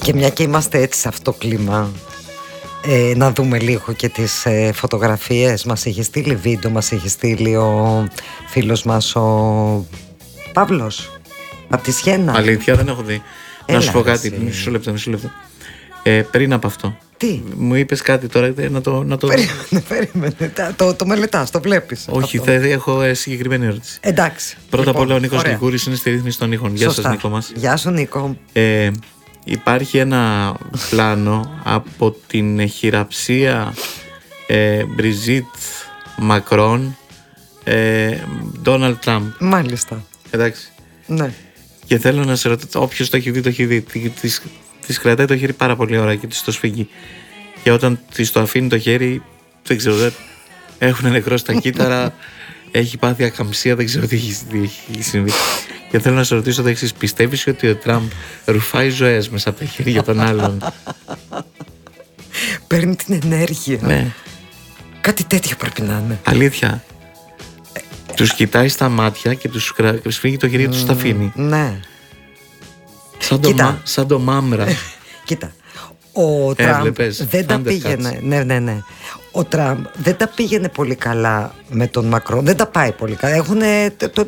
Και μια και είμαστε έτσι σε αυτό το κλίμα, να δούμε λίγο και τις φωτογραφίες. Μας έχει στείλει βίντεο, μας έχει στείλει ο φίλος μας ο Παύλος από τη Σιένα. Αλήθεια, δεν έχω δει. Έλα, να σου πω κάτι, εσύ. μισό λεπτό. Πριν από αυτό, Τι? μου είπες κάτι τώρα, να το... Περίμενε, το μελετάς, το βλέπεις. Όχι, αυτό. έχω συγκεκριμένη ερώτηση. Εντάξει. Πρώτα απ' Λοιπόν, όλα, ο Νίκος ωραία. Γλυκούρης είναι στη ρύθμιση των ήχων. Γεια σας, Νίκο μας. Γεια σου, Νίκο. Υπάρχει ένα πλάνο από την χειραψία Μπριζίτ Μακρόν Ντόναλντ Τραμπ. Μάλιστα. Εντάξει. Ναι. Και θέλω να σε ρωτήσω, όποιος το έχει δει, το έχει δει. Της κρατάει το χέρι πάρα πολύ ώρα και της το σφίγγει. Και όταν της το αφήνει το χέρι, δεν ξέρω, έχουν νεκρώσει τα κύτταρα, έχει πάθει ακαμψία, δεν ξέρω τι έχει συμβεί. Και θέλω να σε ρωτήσω το εξής: πιστεύεις ότι ο Τραμπ ρουφάει ζωές μέσα από τα χέρια των άλλων? Παίρνει την ενέργεια. Ναι. Κάτι τέτοιο πρέπει να είναι. Αλήθεια. Τους κοιτάει στα μάτια και τους σφίγγει το χέρι, τους τα αφήνει. Ναι. Σαν το μάμρα. Κοίτα. Ο Τραμπ Έβλεπες, δεν τα Thundercats. πήγαινε. Ναι. Ο Τραμπ δεν τα πήγαινε πολύ καλά με τον Μακρόν. Δεν τα πάει πολύ καλά.